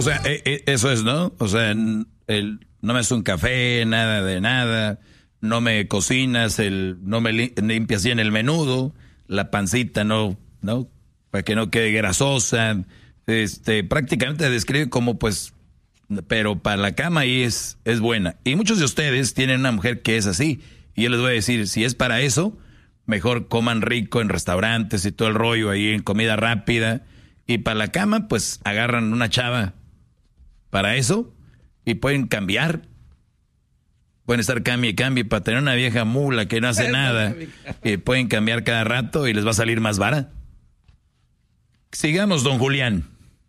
O sea, eso es, ¿no? O sea, no me haces un café, nada de nada, no me cocinas, no me limpias bien el menudo, la pancita no, para que no quede grasosa, prácticamente describe como pues, pero para la cama ahí es buena. Y muchos de ustedes tienen una mujer que es así, y yo les voy a decir, si es para eso, mejor coman rico en restaurantes y todo el rollo ahí en comida rápida. Y para la cama, pues agarran una chava para eso y pueden cambiar. Pueden estar cambie y cambie para tener una vieja mula que no hace nada. Y pueden cambiar cada rato y les va a salir más vara. Sigamos, don Julián.